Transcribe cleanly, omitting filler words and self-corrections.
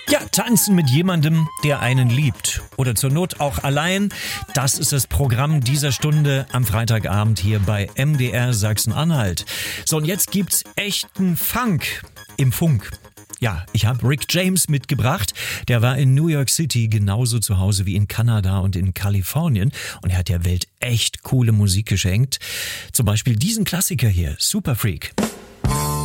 Ja, tanzen mit jemandem, der einen liebt. Oder zur Not auch allein. Das ist das Programm dieser Stunde am Freitagabend hier bei MDR Sachsen-Anhalt. So, und jetzt gibt's echten Funk im Funk. Ja, ich habe Rick James mitgebracht. Der war in New York City genauso zu Hause wie in Kanada und in Kalifornien. Und er hat der Welt echt coole Musik geschenkt. Zum Beispiel diesen Klassiker hier, Super Freak.